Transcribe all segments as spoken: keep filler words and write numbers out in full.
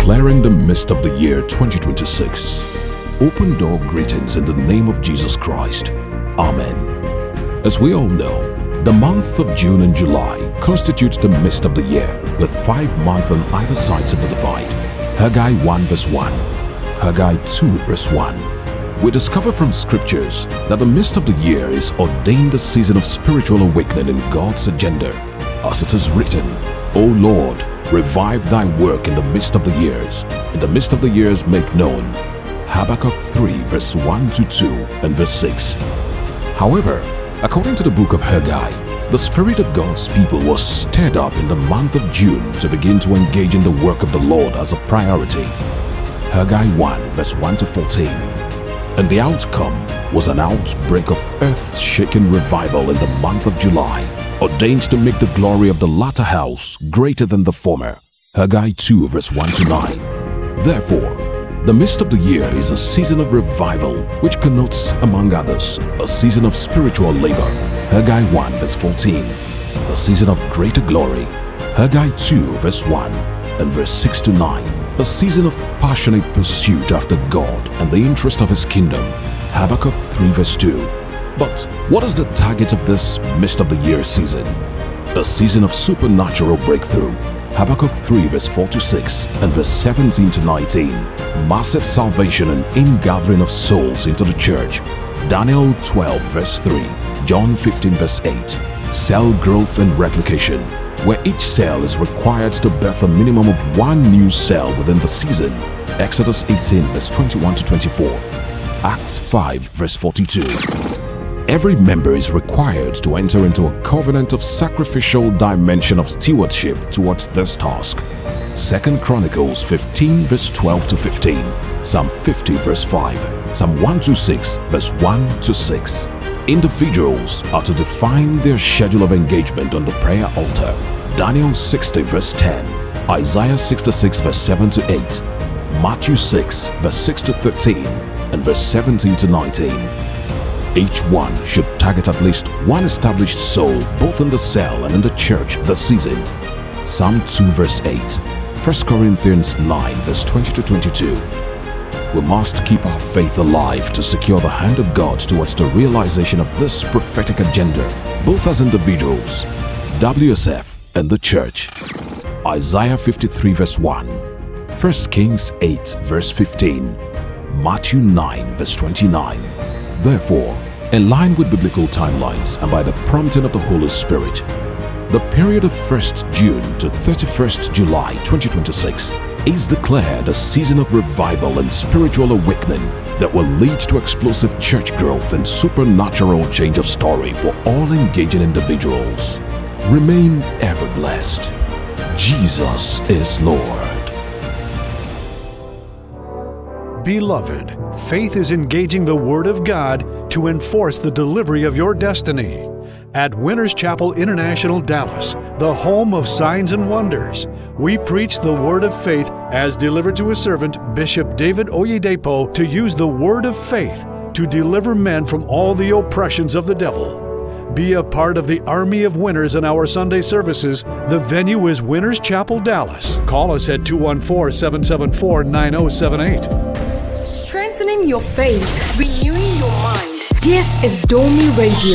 declaring the midst of the year twenty twenty-six. Open door greetings in the name of Jesus Christ. Amen. As we all know, the month of June and July constitute the midst of the year, with five months on either sides of the divide. Haggai one verse one, Haggai two verse one. We discover from scriptures that the midst of the year is ordained a season of spiritual awakening in God's agenda. As it is written, O Lord, revive thy work in the midst of the years. In the midst of the years make known. Habakkuk three verse one to two and verse six. However, according to the book of Haggai, the Spirit of God's people was stirred up in the month of June to begin to engage in the work of the Lord as a priority. Haggai one verse one to fourteen. And the outcome was an outbreak of earth-shaking revival in the month of July, ordained to make the glory of the latter house greater than the former. Haggai two verse one to nine. Therefore, the midst of the year is a season of revival, which connotes, among others, a season of spiritual labor. Haggai one verse fourteen. A season of greater glory. Haggai two verse one and verse six to nine. A season of passionate pursuit after God and the interest of His kingdom. Habakkuk three verse two. But what is the target of this midst of the year season? A season of supernatural breakthrough. Habakkuk three verse four to six and verse seventeen to nineteen. Massive salvation and ingathering of souls into the church. Daniel twelve verse three. John fifteen verse eight. Cell growth and replication, where each cell is required to birth a minimum of one new cell within the season. Exodus eighteen verse twenty-one to twenty-four. Acts five verse forty-two. Every member is required to enter into a covenant of sacrificial dimension of stewardship towards this task. Second Chronicles fifteen verse twelve to fifteen. Psalm fifty verse five. Psalm one twenty-six verse one to six. Individuals are to define their schedule of engagement on the prayer altar. Daniel sixty verse ten. Isaiah sixty-six verse seven to eight. Matthew six verse six to thirteen and verse seventeen to nineteen. Each one should target at least one established soul both in the cell and in the church this season. Psalm two verse eight. First Corinthians nine verse twenty to twenty-two. We must keep our faith alive to secure the hand of God towards the realization of this prophetic agenda, both as individuals, W S F, and the church. Isaiah fifty-three verse one. First Kings eight verse fifteen. Matthew nine verse twenty-nine. Therefore, in line with biblical timelines and by the prompting of the Holy Spirit, the period of first June to thirty-first July twenty twenty-six is declared a season of revival and spiritual awakening that will lead to explosive church growth and supernatural change of story for all engaging individuals. Remain ever blessed. Jesus is Lord. Beloved, faith is engaging the Word of God to enforce the delivery of your destiny. At Winners Chapel International, Dallas, the home of signs and wonders, we preach the Word of faith as delivered to His servant, Bishop David Oyedepo, to use the Word of faith to deliver men from all the oppressions of the devil. Be a part of the army of winners in our Sunday services. The venue is Winners Chapel, Dallas. Call us at two one four, seven seven four, nine zero seven eight. Strengthening your faith, renewing your mind. This is Domi Radio.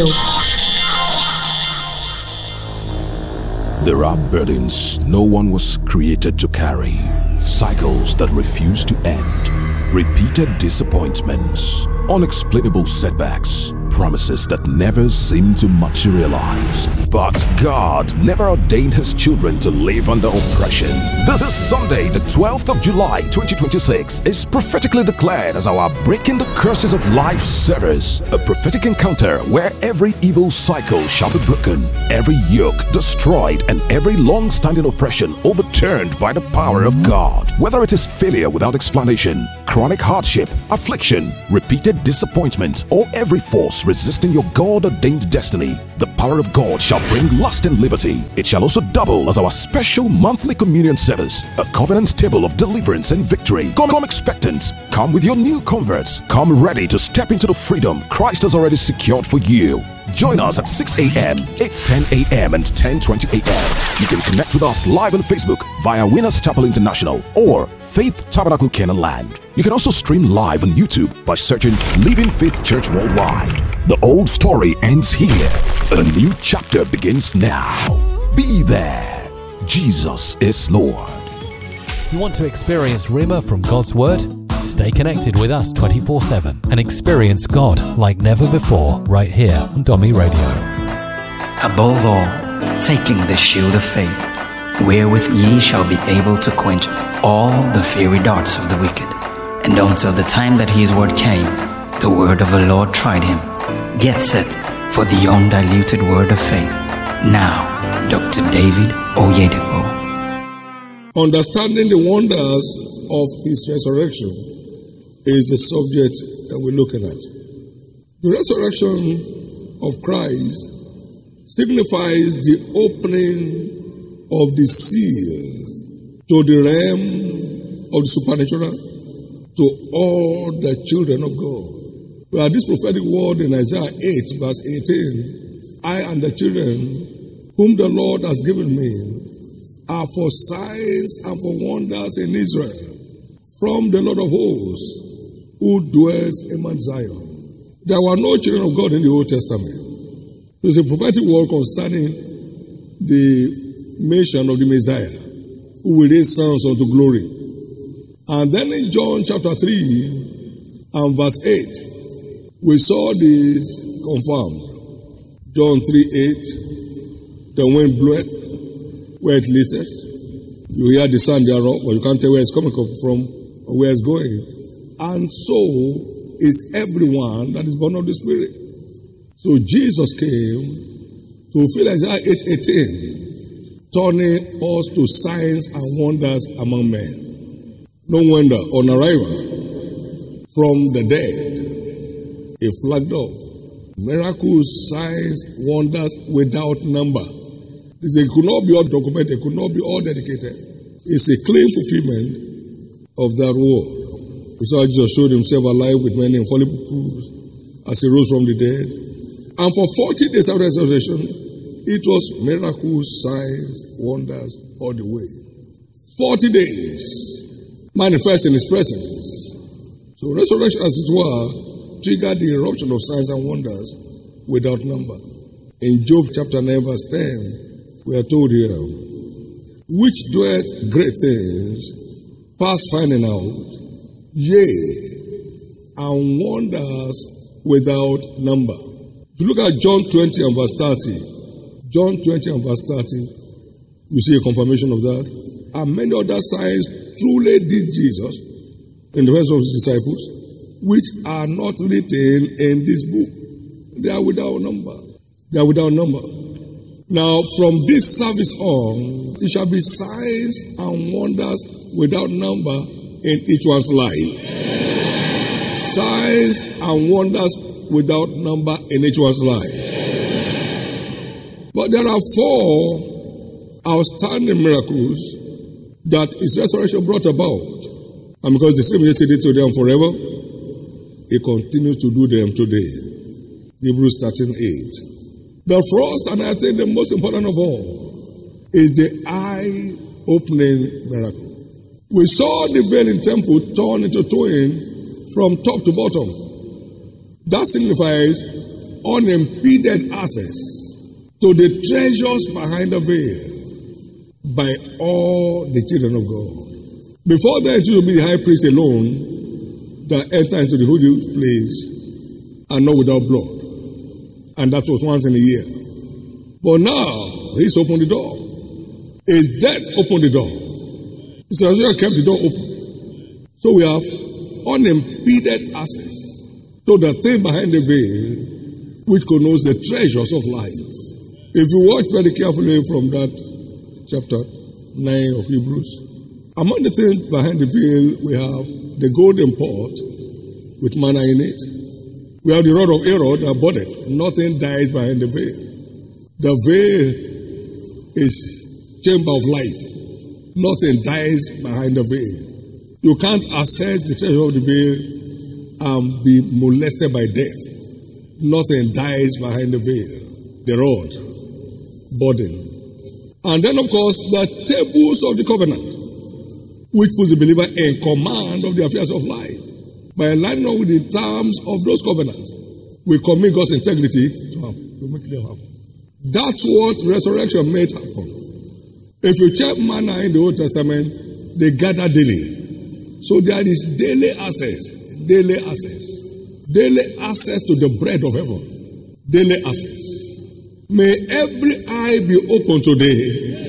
There are burdens no one was created to carry, cycles that refuse to end, repeated disappointments, unexplainable setbacks, promises that never seem to materialize. But God never ordained His children to live under oppression. This Sunday, the twelfth of July twenty twenty-six, is prophetically declared as our Breaking the Curses of Life service, a prophetic encounter where every evil cycle shall be broken, every yoke destroyed, and every long-standing oppression overturned by the power of God. Whether it is failure without explanation, chronic hardship, affliction, repeated disappointment, or every force resisting your God-ordained destiny, the power of God shall bring lasting liberty. It shall also double as our special monthly communion service, a covenant table of deliverance and victory. Come, come expectant. Come with your new converts. Come ready to step into the freedom Christ has already secured for you. Join us at six a m, eight ten a m and ten twenty a m You can connect with us live on Facebook via Winners Chapel International or Faith Tabernacle Canaan Land. You can also stream live on YouTube by searching Living Faith Church Worldwide. The old story ends here. A new chapter begins now. Be there. Jesus is Lord. You want to experience Rhema from God's Word? Stay connected with us twenty-four seven and experience God like never before right here on Domi Radio. Above all, taking the shield of faith, wherewith ye shall be able to quench all the fiery darts of the wicked. And until the time that his word came, the word of the Lord tried him. Get set for the undiluted word of faith. Now, Doctor David Oyedepo. Understanding the wonders of his resurrection is the subject that we're looking at. The resurrection of Christ signifies the opening of the seal to the realm of the supernatural to all the children of God. We have this prophetic word in Isaiah eight verse eighteen. I and the children whom the Lord has given me are for signs and for wonders in Israel, from the Lord of hosts, who dwells in Mount Zion. There were no children of God in the Old Testament. There's a prophetic word concerning the mission of the Messiah, who will raise sons unto glory. And then in John chapter three and verse eight, we saw this confirmed. John three eight, the wind bloweth where it listeth. You hear the sound thereof, but you can't tell where it's coming from or where it's going. And so is everyone that is born of the Spirit. So Jesus came to fulfill Isaiah eight eighteen, turning us to signs and wonders among men. No wonder, on arrival from the dead, he flagged up miracles, signs, wonders without number. It could not be all documented, it could not be all dedicated. It's a clean fulfillment of that word. We saw Jesus showed himself alive with many infallible proofs as he rose from the dead. And for forty days after his resurrection, it was miracles, signs, wonders all the way. forty days manifest in his presence. So resurrection, as it were, triggered the eruption of signs and wonders without number. In Job chapter nine verse ten, we are told here, which doeth great things, past finding out, yea, and wonders without number. If you look at John twenty and verse thirty, John twenty and verse thirty, you see a confirmation of that. And many other signs truly did Jesus in the presence of his disciples, which are not written in this book. They are without number. They are without number. Now, from this service on, it shall be signs and wonders without number in each one's life. Signs and wonders without number in each one's life. But there are four outstanding miracles that his resurrection brought about. And because the same yesterday, today, and forever, he continues to do them today. Hebrews thirteen eight. The first, and I think the most important of all, is the eye-opening miracle. We saw the veil in the temple torn into twain from top to bottom. That signifies unimpeded access to the treasures behind the veil by all the children of God. Before then, it would be the high priest alone that entered into the holy place and not without blood. And that was once in a year. But now, he's opened the door. His death opened the door. His resurrection kept the door open. So we have unimpeded access to the thing behind the veil, which connotes the treasures of life. If you watch very carefully from that chapter nine of Hebrews, among the things behind the veil, we have the golden pot with manna in it. We have the rod of Aaron that budded. Nothing dies behind the veil. The veil is chamber of life. Nothing dies behind the veil. You can't access the treasure of the veil and be molested by death. Nothing dies behind the veil. The rod, burden. And then, of course, the tables of the covenant. which puts the believer in command of the affairs of life. By aligning up with the terms of those covenants, we commit God's integrity to happen, to make them happen. That's what resurrection made happen. If you check manna in the Old Testament, they gather daily. So there is daily access, daily access, daily access to the bread of heaven, daily access. May every eye be open today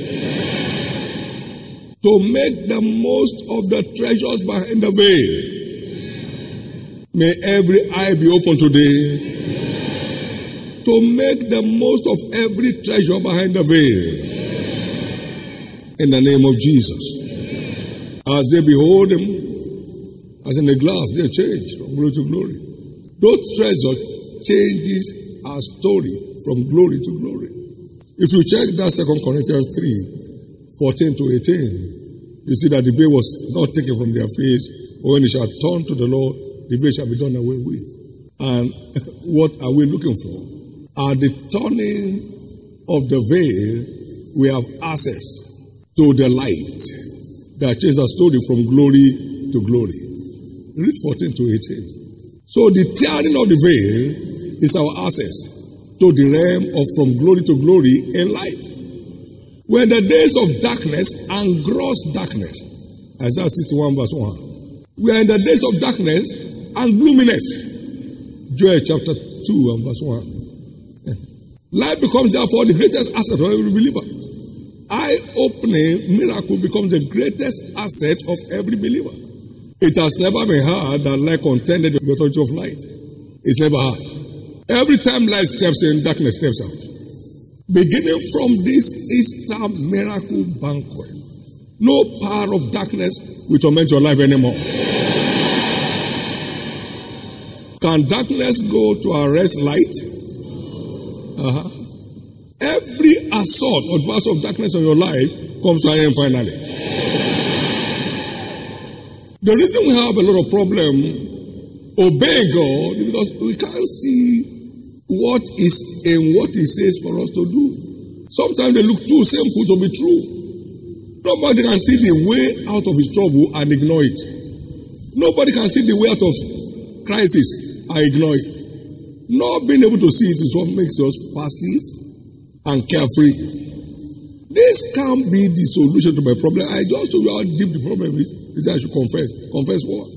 to make the most of the treasures behind the veil. May every eye be open today to make the most of every treasure behind the veil. In the name of Jesus. As they behold him, as in a glass, they change from glory to glory. Those treasures changes our story from glory to glory. If you check that Second Corinthians three, fourteen to eighteen, you see that the veil was not taken from their face, but when they shall turn to the Lord, the veil shall be done away with. And what are we looking for? At the turning of the veil, we have access to the light that changes our story from glory to glory. Read fourteen to eighteen. So the tearing of the veil is our access to the realm of from glory to glory in life. When the days of darkness and gross darkness, Isaiah sixty-one verse one, we are in the days of darkness and gloominess. Joel chapter two and verse one. Life becomes therefore the greatest asset of every believer. Eye-opening miracle becomes the greatest asset of every believer. It has never been hard that light contended with the authority of light. It's never hard. Every time light steps in, darkness steps out. Beginning from this Easter miracle banquet, no power of darkness will torment your life anymore. Can darkness go to arrest light? Uh-huh. Every assault or advance of darkness on your life comes to an end finally. The reason we have a lot of problem obeying God is because we can't see what is in what He says for us to do. Sometimes they look too simple to be true. Nobody can see the way out of his trouble and ignore it. Nobody can see the way out of crisis and ignore it. Not being able to see it is what makes us passive and carefree. This can't be the solution to my problem. I just told you how deep the problem is. He said I should confess. Confess what?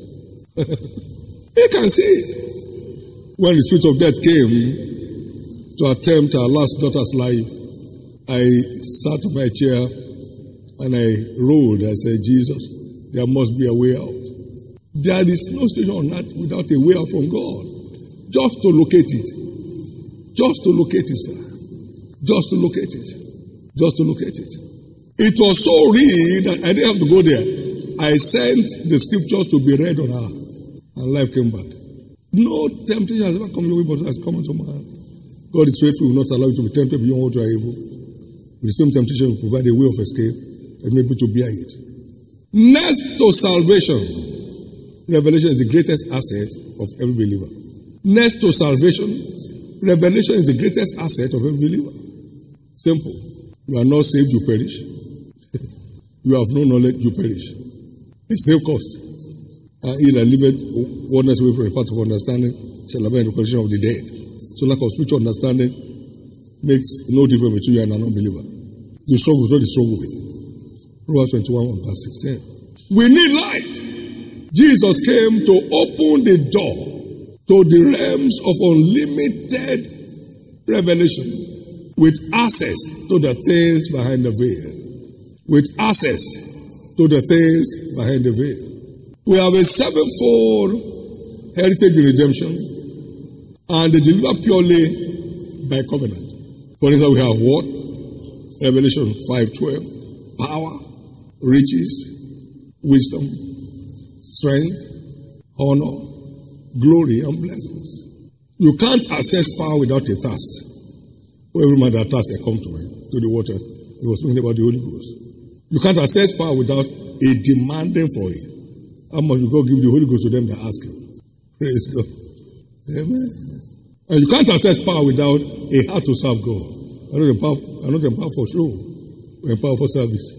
You can see it. When the spirit of death came to attempt our last daughter's life, I sat on my chair and I rolled. I said, Jesus, there must be a way out. There is no situation on earth without a way out from God. Just to locate it. Just to locate it, sir. Just to locate it. Just to locate it. It was so real that I didn't have to go there. I sent the scriptures to be read on her. And life came back. No temptation has ever come your way, but has come into man. God is faithful, will not allow you to be tempted beyond what you are able. With the same temptation, will provide a way of escape and be able to bear it. Next to salvation, revelation is the greatest asset of every believer. Next to salvation, revelation is the greatest asset of every believer. Simple. You are not saved, you perish. You have no knowledge, you perish. It's same cost. And he that liveth oneness away from the path of understanding shall abide in the condition of the dead. So lack of spiritual understanding makes no difference between you and an unbeliever. You struggle with what you struggle with. Proverbs twenty-one, verse sixteen. We need light. Jesus came to open the door to the realms of unlimited revelation with access to the things behind the veil. With access to the things behind the veil. We have a sevenfold heritage in redemption and they deliver purely by covenant. For instance, we have what? Revelation five twelve. Power, riches, wisdom, strength, honor, glory, and blessings. You can't access power without a thirst. For every man that thirsts, they come to him, to the water. He was speaking about the Holy Ghost. You can't access power without a demanding for it. How much will God give the Holy Ghost to them that ask him? Praise God. Amen. And you can't access power without a heart to serve God. I'm not empowered, I'm not empowered for show. We're empowered for service.